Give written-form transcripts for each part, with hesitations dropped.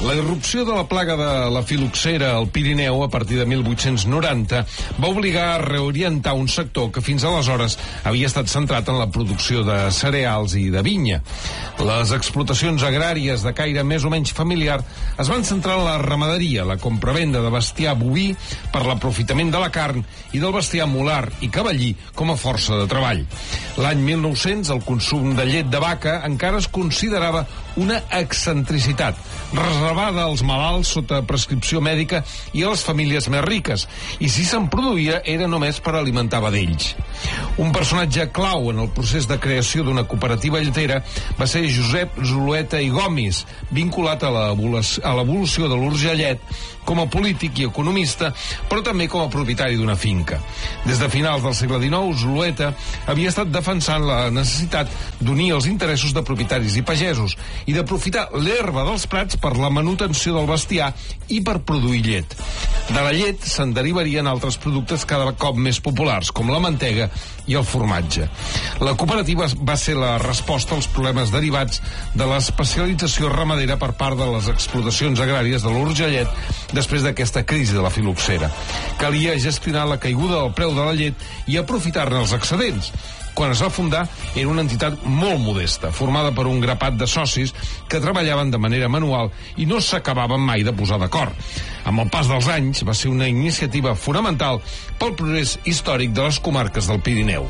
La irrupció de la plaga de la filoxera al Pirineu a partir de 1890 va obligar a reorientar un sector que fins aleshores havia estat centrat en la producció de cereals i de vinya. Les explotacions agràries de caire més o menys familiar es van centrar en la ramaderia, la compravenda de bestiar boví per l'aprofitament de la carn i del bestiar mular i cavallí com a força de treball. L'any 1900 el consum de llet de vaca encara es considerava una excentricitat, reservada als malalts sota prescripció mèdica i a les famílies més riques, i si se'n produïa era només per alimentar vedells. Un personatge clau en el procés de creació d'una cooperativa lletera va ser Josep Zulueta i Gomis, vinculat a l'evolució de l'Urgellet com a polític i economista, però també com a propietari d'una finca. Des de finals del segle XIX, Zulueta havia estat defensant la necessitat d'unir els interessos de propietaris i pagesos i d'aprofitar l'herba dels prats per la manutenció del bestiar i per produir llet. De la llet se'n derivarien altres productes cada cop més populars, com la mantega i el formatge. La cooperativa va ser la resposta als problemes derivats de l'especialització ramadera per part de les explotacions agràries de l'Urgellet després d'aquesta crisi de la filoxera. Calia gestionar la caiguda del preu de la llet i aprofitar-ne els excedents. Quan es va fundar era una entitat molt modesta, formada per un grapat de socis que treballaven de manera manual i no s'acabaven mai de posar d'acord. Amb el pas dels anys va ser una iniciativa fonamental pel progrés històric de les comarques del Pirineu.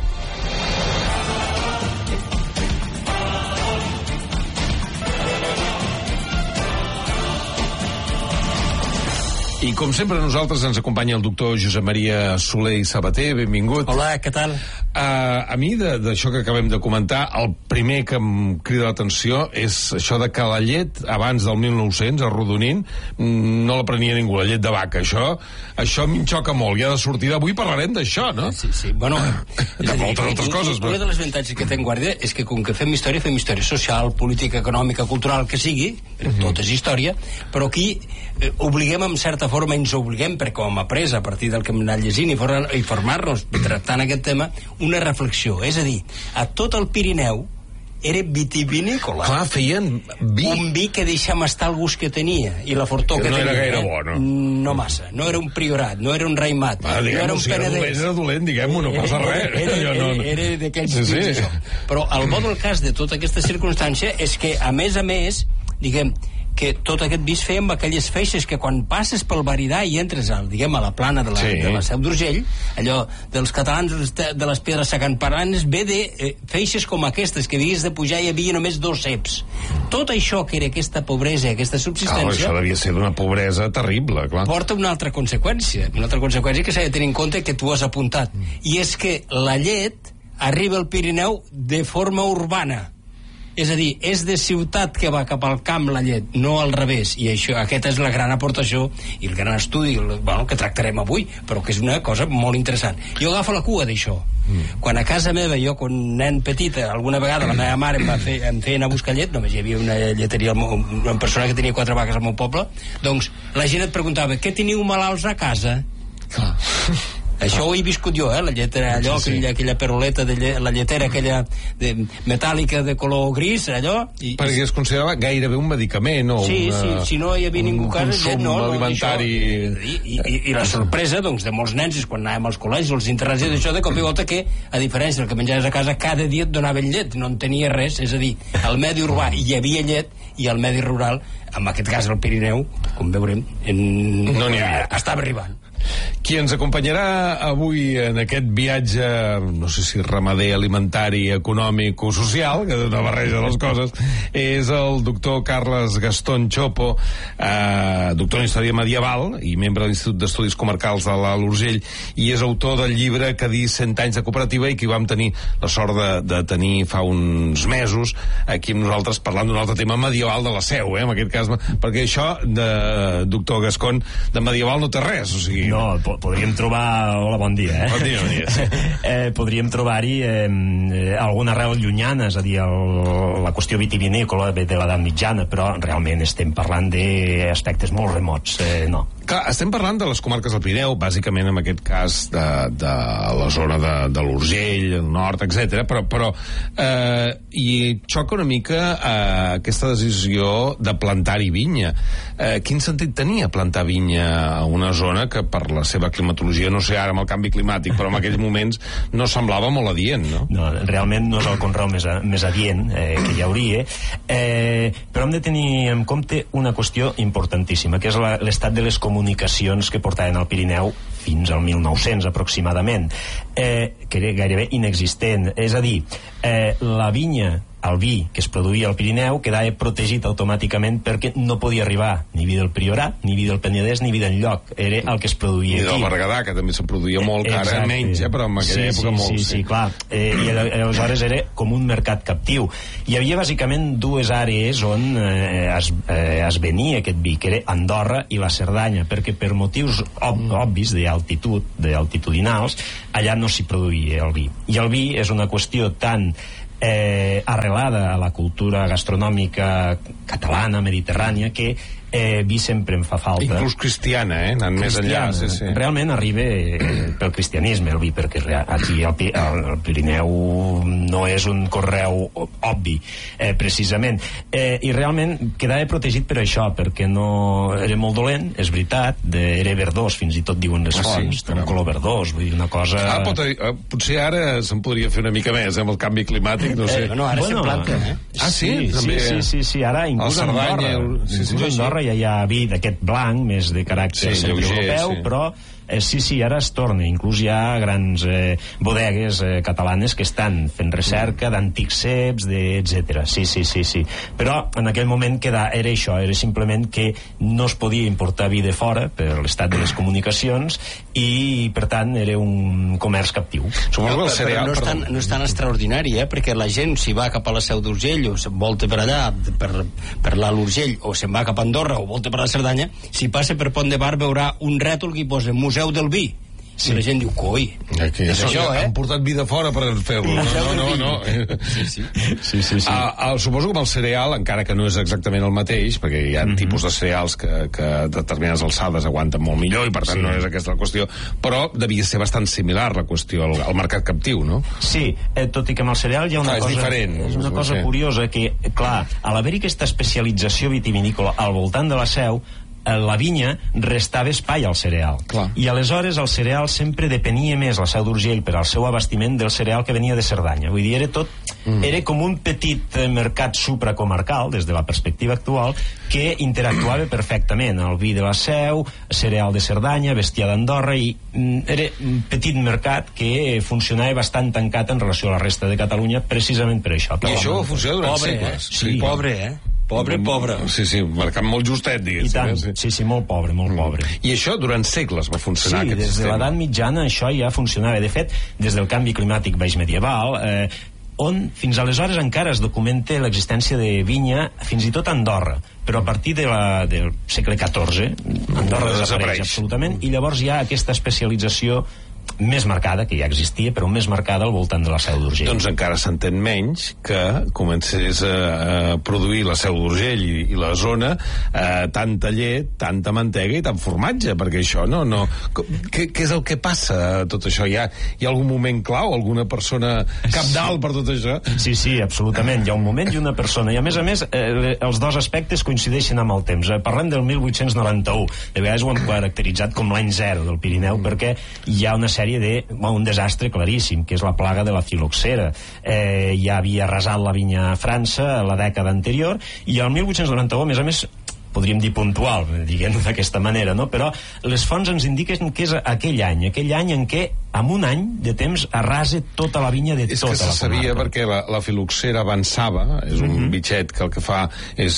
I com sempre a nosaltres ens acompanya el doctor Josep Maria Soler i Sabater. Benvingut. Hola, què tal? A mi, d'això que acabem de comentar, el primer que em crida l'atenció és això de que la llet, abans del 1900, arrodonint, no la prenia ningú, la llet de vaca. Això m'hi xoca molt. I ha de sortir d'avui parlarem d'això, no? Sí. Bueno, de moltes altres coses. Una de les avantatges que té en Guàrdia és que com que fem història social, política, econòmica, cultural, que sigui, tot és història, però aquí obliguem en certa forma, ens obliguem, perquè com hem après a partir del que hem anat llegint i formar-nos tractant aquest tema, una reflexió, és a dir, a tot el Pirineu era vitivinícola. Clar, feien vi. Un vi que deixava estar el gust que tenia i la fortor que tenia. No era gaire bo, no? No massa. No era un priorat, no era un raimat, no era un penedès. Era dolent, diguem-ho, no passa res. Era d'aquells vins, això. Però el bo del cas de tota aquesta circumstància és que, a més, diguem, que tot aquest vi es feia amb aquelles feixes que quan passes pel Baridà i entres a la plana de la Seu d'Urgell, allò dels catalans de les pedres sacamparanes, ve de feixes com aquestes, que havies de pujar i hi havia només 2 ceps. Tot això que era aquesta pobresa, aquesta subsistència... Això devia ser d'una pobresa terrible, clar. Porta una altra conseqüència que s'ha de tenir en compte, que tu has apuntat, i és que la llet arriba al Pirineu de forma urbana. És a dir, és de ciutat que va cap al camp la llet, no al revés. I aquesta és la gran aportació i el gran estudi que tractarem avui, però que és una cosa molt interessant. Jo agafo la cua d'això. Quan a casa meva, jo quan nen petita, alguna vegada la meva mare em feia anar a buscar llet, només hi havia una lleteria, una persona que tenia 4 vaques al meu poble, doncs la gent et preguntava, què teniu malalts a casa? Això ho he viscut jo, la lletera, allò, aquella peroleta de la lletera, aquella metàl·lica de color gris, allò... Perquè es considerava gairebé un medicament, o sí, si no hi havia ningú casa... Un consum alimentari... I la sorpresa, doncs, de molts nens, és quan anàvem als col·legis, als internats, és això de cop i volta que, a diferència del que menjaves a casa, cada dia et donaven llet, no en tenia res, és a dir, al medi urbà hi havia llet, i al medi rural, en aquest cas al Pirineu, com veurem, no n'hi havia. Estava arribant. Qui ens acompanyarà avui en aquest viatge, no sé si ramader, alimentari, econòmic o social, que és una barreja de les coses, és el doctor Carles Gastón Chopo, doctor en Història Medieval i membre de l'Institut d'Estudis Comarcals de l'Alt Urgell, i és autor del llibre que diu 100 anys de cooperativa, i que vam tenir la sort de tenir fa uns mesos aquí amb nosaltres parlant d'un altre tema medieval de la Seu, en aquest cas, perquè això, doctor Gascón, de medieval no té res, o sigui... No, podríem trobar... Hola, bon dia, Bon dia, sí. Podríem trobar-hi alguna arrel llunyana, és a dir, la qüestió vitivinícola de l'edat mitjana, però realment estem parlant d'aspectes molt remots, no. Clar, estem parlant de les comarques del Pirineu, bàsicament en aquest cas de la zona de l'Urgell, el nord, etc. Però i xoca una mica aquesta decisió de plantar-hi vinya. Quin sentit tenia plantar vinya a una zona que per la seva climatologia, no sé ara amb el canvi climàtic, però en aquells moments no semblava molt adient, no? No, realment no és el conreu més adient que hi hauria, però hem de tenir en compte una qüestió importantíssima, que és l'estat de les comunicacions que portaven al Pirineu fins al 1900 aproximadament, que era gairebé inexistent. És a dir, la vinya, el vi que es produïa al Pirineu quedava protegit automàticament perquè no podia arribar ni vi del Priorat, ni vi del Penedès, ni vi d'enlloc. Era el que es produïa aquí. I del Berguedà, que també se produïa molt, que ara menys, però en aquella època molt. Sí, clar. I aleshores era com un mercat captiu. Hi havia bàsicament dues àrees on es venia aquest vi, que era Andorra i la Cerdanya, perquè per motius obvis d'altitudinals, allà no s'hi produïa el vi. I el vi és una qüestió tan arrelada a la cultura gastronòmica catalana, mediterrània, que vi sempre em fa falta. Inclús cristiana, anant més enllà. Sí. Realment arriba pel cristianisme el vi, perquè aquí el Pirineu no és un conreu obvi, precisament. I realment quedava protegit per això, perquè no era molt dolent, és veritat, era verdós, fins i tot diuen les fonts, un color verdós, vull dir, una cosa... Potser ara se'n podria fer una mica més, amb el canvi climàtic, no sé. Ara se'n planta, Sí, ara inclús a Andorra ja hi ha vi d'aquest blanc, més de caràcter centreeuropeu, però ara es torna. Inclús hi ha grans bodegues catalanes que estan fent recerca d'antics ceps, etc. Sí. Però en aquell moment era això, era simplement que no es podia importar vi de fora per l'estat de les comunicacions i, per tant, era un comerç captiu. Però no és tan extraordinari, perquè la gent s'hi va cap a la Seu d'Urgell o se'n volta per allà, per l'Alt Urgell, o se'n va cap a Andorra o volta per la Cerdanya, si passa per Pont de Bar veurà un rètol que hi posa Museu del Vi. Sí. I la gent diu, coi, és això, han portat vi de fora per fer-lo. No. Sí. Suposo que amb el cereal, encara que no és exactament el mateix, perquè hi ha tipus de cereals que a determinades alçades aguanten molt millor i per tant no és aquesta la qüestió, però devia ser bastant similar la qüestió al mercat captiu, no? Sí, tot i que amb el cereal hi ha una cosa... És diferent. És una cosa curiosa, que, clar, a l'haver-hi aquesta especialització vitivinícola al voltant de la Seu, la vinya restava espai al cereal. Clar. I aleshores el cereal sempre depenia més, la Seu d'Urgell, per al seu abastiment del cereal que venia de Cerdanya. Vull dir, era com un petit mercat supracomarcal, des de la perspectiva actual, que interactuava perfectament. El vi de la Seu, cereal de Cerdanya, bestiar d'Andorra, i era un petit mercat que funcionava bastant tancat en relació a la resta de Catalunya, precisament per això. I això va funcionar durant segles. Sí, pobre, Pobre. Sí, un mercat molt justet, diguéssim. Sí, molt pobre. I això durant segles va funcionar, aquest sistema. Sí, des de l'edat mitjana això ja funcionava. De fet, des del canvi climàtic baix medieval, on fins aleshores encara es documenta l'existència de vinya, fins i tot a Andorra, però a partir del segle XIV Andorra desapareix absolutament, i llavors hi ha aquesta especialització més marcada, que ja existia, però més marcada al voltant de la Seu d'Urgell. Doncs encara s'entén menys que comencés a produir la Seu d'Urgell i la zona tanta llet, tanta mantega i tant formatge, perquè això no... Què és el que passa tot això? Hi ha algun moment clau, alguna persona capdalt per tot això? Sí, absolutament. Hi ha un moment i una persona, i a més, els dos aspectes coincideixen amb el temps. Parlem del 1891. De vegades ho hem caracteritzat com l'any zero del Pirineu, perquè hi ha una sèrie un desastre claríssim, que és la plaga de la filoxera. Ja havia arrasat la vinya a França la dècada anterior, i el 1891, a més, podríem dir puntual, diguem d'aquesta manera, no? Però les fonts ens indiquen que és aquell any en què, en un any de temps, arrasa tota la vinya de tota la comarca. És que se sabia perquè la filoxera avançava, és un bitxet que el que fa és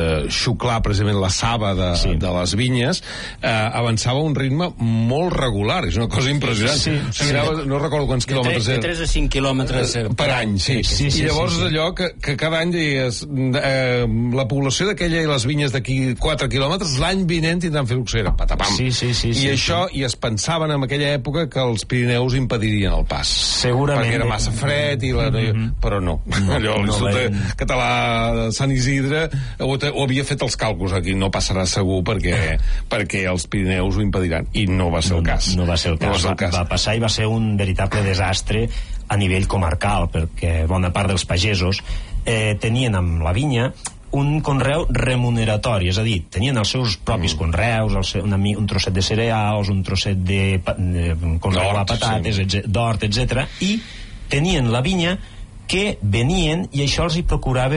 xuclar precisament la saba de les vinyes, avançava a un ritme molt regular, és una cosa impressionant. No recordo quants quilòmetres era. De 3 a 5 quilòmetres per any, sí. I llavors allò que cada any deies, la població d'aquella i les vinyes d'aquí 24 quilòmetres, l'any vinent tindran filoxera. Patapam. Sí. I això, i es pensaven en aquella època que els Pirineus impedirien el pas. Segurament. Perquè era massa fred, però no. Allò, l'Institut Català de Sant Isidre ho havia fet els càlculs aquí, no passarà segur perquè els Pirineus ho impediran. I no va ser el cas. No va ser el cas. Va passar i va ser un veritable desastre a nivell comarcal, perquè bona part dels pagesos tenien amb la vinya un conreu remuneratori, és a dir, tenien els seus propis conreus, un trosset de cereals, un trosset de conreu de patates, d'hort, etc. I tenien la vinya que venien, i això els hi procurava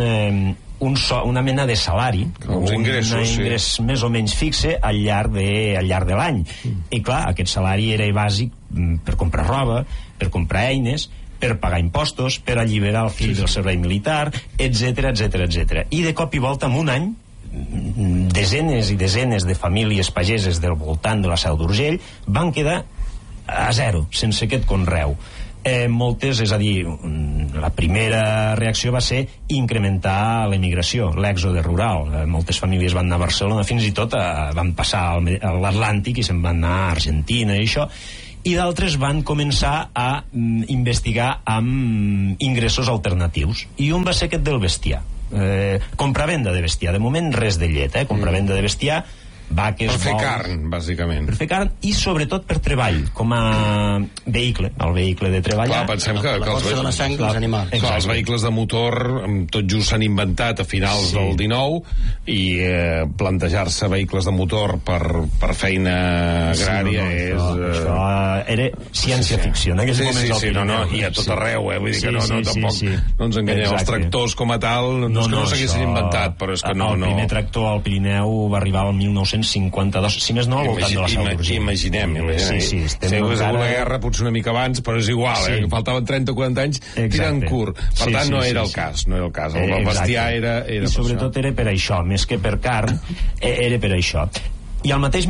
una mena de salari, un ingrés més o menys fixe al llarg de l'any. I clar, aquest salari era bàsic per comprar roba, per comprar eines, per pagar impostos, per alliberar el fill del servei militar, etc. I de cop i volta, en un any, desenes i desenes de famílies pageses del voltant de la Seu d'Urgell van quedar a zero, sense aquest conreu. Moltes, és a dir, la primera reacció va ser incrementar l'emigració, l'èxode rural. Moltes famílies van anar a Barcelona, fins i tot van passar a l'Atlàntic i se'n van anar a Argentina i això, i d'altres van començar a investigar amb ingressos alternatius, i un va ser aquest del bestiar, compravenda de bestiar. De moment res de llet, compravenda de bestiar, vaques, per fer carn, bàsicament. Per fer carn, i sobretot per treball, com a vehicle, el vehicle de treballar. Clar, pensem que la força de la sang dels animals. Clar, els vehicles de motor tot just s'han inventat a finals del 19, i plantejar-se vehicles de motor per feina agrària això era ciència-ficció en aquells moments. I a tot arreu, vull dir que tampoc no ens enganyem. Els tractors com a tal no és que no s'haguessin inventat, però és que no. El primer tractor al Pirineu va arribar al 1952, si més no al voltant de la Seu d'Urgell. Imaginem. Si hagués hagut la guerra potser una mica abans, però és igual, faltaven 30 o 40 anys tirant curt. Per tant, no era el cas. El bestiar era... I sobretot era per això, més que per carn, era per això. I al mateix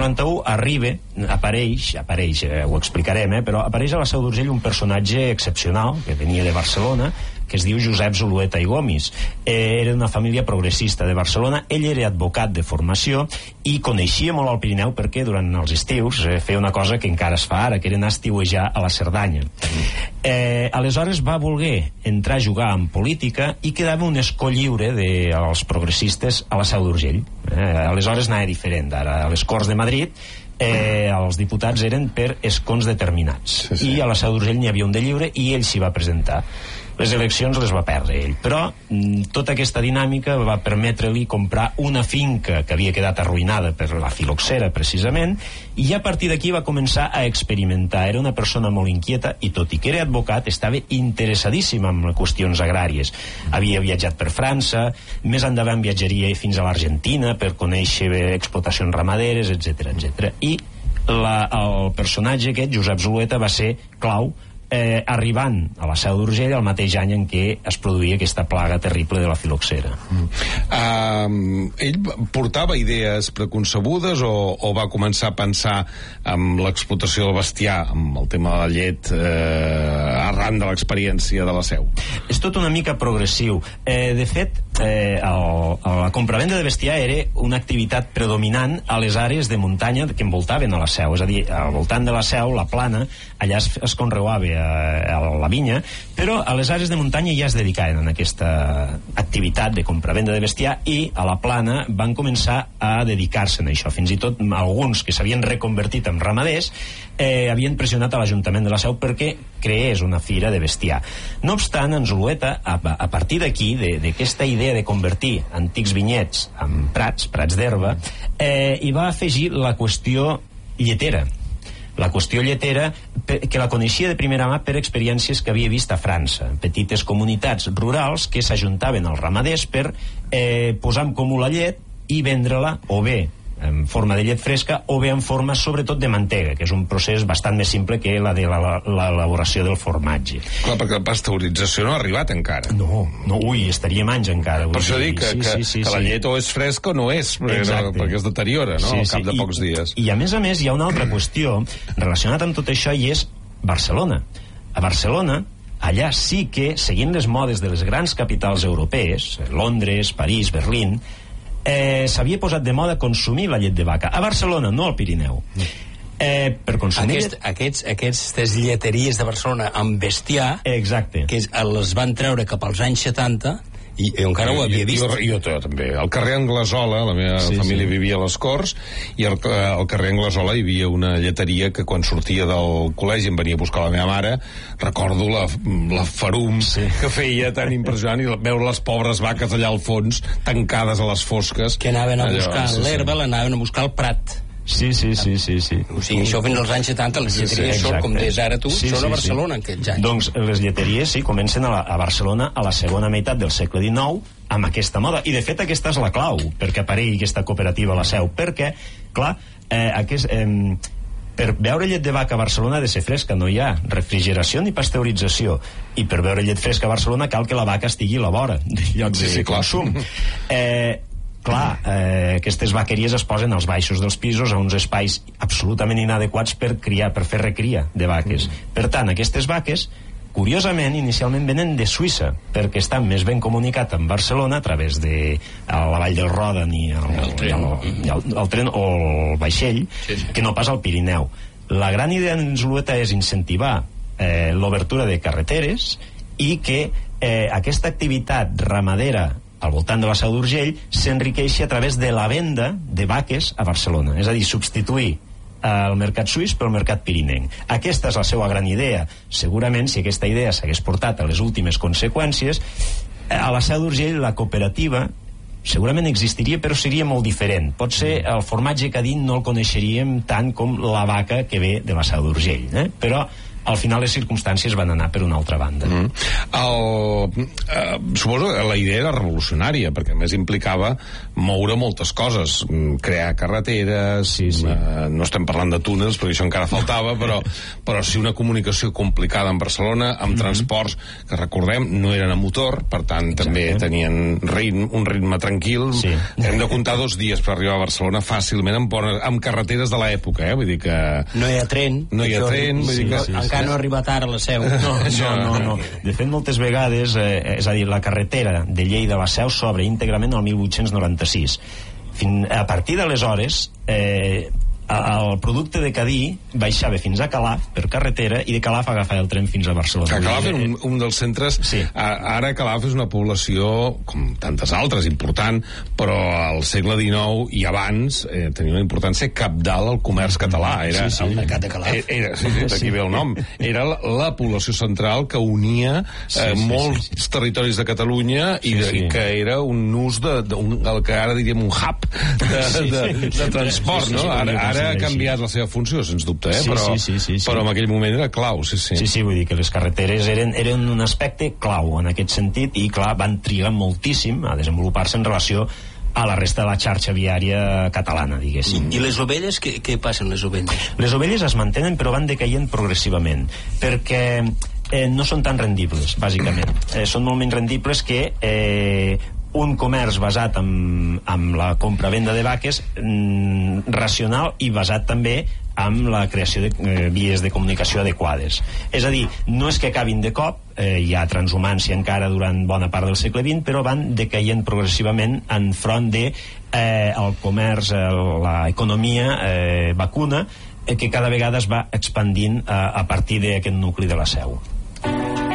1891 apareix, ho explicarem, però apareix a la Seu d'Urgell un personatge excepcional, que venia de Barcelona, que es diu Josep Zulueta i Gomis. Era una família progressista de Barcelona. Ell era advocat de formació i coneixia molt el Pirineu perquè durant els estius feia una cosa que encara es fa ara, que era anar a estiuejar a la Cerdanya. Aleshores va voler entrar a jugar en política i quedava un escó lliure dels progressistes a la Seu d'Urgell. Aleshores anava diferent. Ara a les Corts de Madrid els diputats eren per escons determinats, i a la Seu d'Urgell n'hi havia un de lliure i ell s'hi va presentar. Les eleccions les va perdre ell, però tota aquesta dinàmica va permetre-li comprar una finca que havia quedat arruïnada per la filoxera, precisament, i a partir d'aquí va començar a experimentar. Era una persona molt inquieta i, tot i que era advocat, estava interessadíssim en qüestions agràries. Havia viatjat per França, més endavant viatjaria fins a l'Argentina per conèixer explotacions ramaderes, etc. I el personatge aquest, Josep Zulueta, va ser clau, arribant a la Seu d'Urgell el mateix any en què es produïa aquesta plaga terrible de la filoxera. Ell portava idees preconcebudes o va començar a pensar en l'explotació del bestiar, amb el tema de la llet, arran de l'experiència de la Seu? És tot una mica progressiu. De fet, la compravenda de bestiar era una activitat predominant a les àrees de muntanya que envoltaven a la Seu, és a dir, al voltant de la Seu, la plana, allà es conreuava a la vinya, però a les àrees de muntanya ja es dedicaven a aquesta activitat de compravenda de bestiar, i a la plana van començar a dedicar-se a això. Fins i tot alguns que s'havien reconvertit en ramaders havien pressionat a l'Ajuntament de la Seu perquè creés una fira de bestiar. No obstant, en Zulueta, a partir d'aquí, d'aquesta idea de convertir antics vinyets en prats d'herba, hi va afegir la qüestió lletera. La qüestió lletera, que la coneixia de primera mà per experiències que havia vist a França, petites comunitats rurals que s'ajuntaven als ramaders per posar en comú la llet i vendre-la o bé en forma de llet fresca o bé en forma sobretot de mantega, que és un procés bastant més simple que la de l'elaboració del formatge. Clar, perquè la pasteurització no ha arribat encara. No, estaríem anys encara. Per això dic que la llet o és fresca o no és, perquè es deteriora, no?, al cap de pocs dies. I a més hi ha una altra qüestió relacionada amb tot això, i és Barcelona. A Barcelona, allà sí que, seguint les modes de les grans capitals europees, Londres, París, Berlín, s'havia posat de moda consumir la llet de vaca. A Barcelona, no al Pirineu. Per consumir... Aquestes lleteries de Barcelona amb bestiar, exacte, que les van treure cap als anys 70, i encara ho havia vist. Jo també. Al carrer Anglesola, la meva família vivia a les Corts, i al carrer Anglesola hi havia una lleteria que quan sortia del col·legi em venia a buscar la meva mare, recordo la ferum que feia tan impressionant, i veure les pobres vaques allà al fons, tancades a les fosques. Que anaven a buscar l'herba, l'anaven a buscar al prat. Sí. O sigui, això fins als anys 70, les lleteries són, com deies ara tu, són a Barcelona en aquells anys. Doncs les lleteries, comencen a Barcelona a la segona meitat del segle XIX amb aquesta moda, i de fet aquesta és la clau perquè aparegui aquesta cooperativa a la Seu, perquè, clar, per beure llet de vaca a Barcelona ha de ser fresca, no hi ha refrigeració ni pasteurització, i per beure llet fresca a Barcelona cal que la vaca estigui a la vora del lloc de consum. Aquestes vaqueries es posen als baixos dels pisos, a uns espais absolutament inadequats per fer recria de vaques. Per tant, aquestes vaques, curiosament, inicialment venen de Suïssa, perquè estan més ben comunicat amb Barcelona a través de la vall del Rodan i el tren o el vaixell, que no pas al Pirineu. La gran idea en Zulueta és incentivar l'obertura de carreteres i que aquesta activitat ramadera al voltant de la Seu d'Urgell s'enriqueixi a través de la venda de vaques a Barcelona, és a dir, substituir el mercat suís pel mercat pirinenc. Aquesta és la seva gran idea. Segurament, si aquesta idea s'hagués portat a les últimes conseqüències, a la Seu d'Urgell la cooperativa segurament existiria, però seria molt diferent. Potser el formatge cadí no el coneixeríem tant com la vaca que ve de la Seu d'Urgell, però al final les circumstàncies van anar per una altra banda. Suposo que la idea era revolucionària, perquè a més implicava moure moltes coses, crear carreteres, no estem parlant de túnels perquè això encara faltava, però sí una comunicació complicada en Barcelona, amb transports que, recordem, no eren a motor, per tant també tenien un ritme tranquil. Hem de comptar 2 dies per arribar a Barcelona fàcilment amb carreteres de l'època, vull dir que... No hi ha tren, vull dir que... encara no ha arribat ara a la Seu. No. De fet, moltes vegades, és a dir, la carretera de Lleida a la Seu s'obre íntegrament el 1896. A partir d'aleshores, el producte de Cadí baixava fins a Calaf per carretera i de Calaf agafava el tren fins a Barcelona. Calaf és un dels centres... Ara Calaf és una població, com tantes altres, important, però al segle XIX i abans tenia una importància cabdal al comerç català. Era el mercat de Calaf. D'aquí ve el nom. Era la població central que unia molts territoris de Catalunya i que era un ús el que ara diríem un hub de transport, no? Ara ha canviat la seva funció, sens dubte, però en aquell moment era clau, vull dir que les carreteres eren un aspecte clau en aquest sentit, i clar, van trigar moltíssim a desenvolupar-se en relació a la resta de la xarxa viària catalana, diguéssim. I les ovelles, què passa amb les ovelles? Les ovelles es mantenen però van decaient progressivament, perquè no són tan rendibles, bàsicament. Són molt menys rendibles que un comerç basat en la compra-venda de vaques, racional i basat també amb la creació de vies de comunicació adequades. És a dir, no és que acabin de cop, hi ha transhumància encara durant bona part del segle XX, però van decaient progressivament enfront de el comerç, l'economia vacuna, que cada vegada es va expandint a partir d'aquest nucli de la Seu.